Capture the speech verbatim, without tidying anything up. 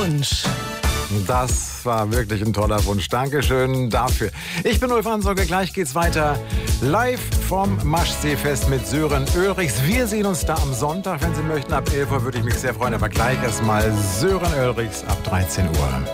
Wunsch. Das war wirklich ein toller Wunsch. Dankeschön dafür. Ich bin Ulf Ansauger. Gleich geht's weiter. Live vom Maschseefest mit Sören Ulrichs. Wir sehen uns da am Sonntag, wenn Sie möchten. Ab elf Uhr würde ich mich sehr freuen. Aber gleich erstmal Sören Ulrichs ab dreizehn Uhr.